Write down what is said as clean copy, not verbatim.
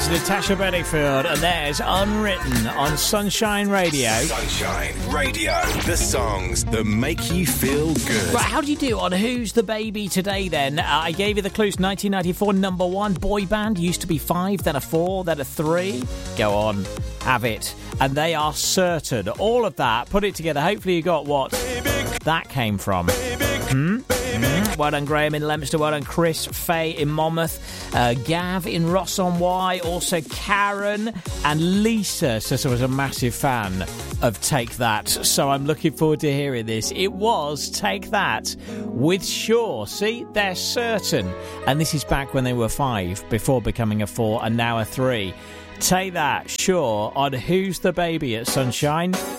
Natasha Bedingfield, and there's Unwritten on Sunshine Radio. Sunshine Radio, the songs that make you feel good. Right, how do you do on Who's the Baby today then? I gave you the clues. 1994, number one boy band. Used to be 5, then a 4, then a 3. Go on, have it. And they are Certain. All of that, put it together. Hopefully you got what that came from. Well done, Graham in Leominster. Well done, Chris, Faye in Monmouth, Gav in Ross-on-Wye, also Karen and Lisa says I was a massive fan of Take That. So I'm looking forward to hearing this. It was Take That with Sure. See, they're Certain. And this is back when they were 5, before becoming a 4 and now a 3. Take That, Sure, on Who's the Baby at Sunshine.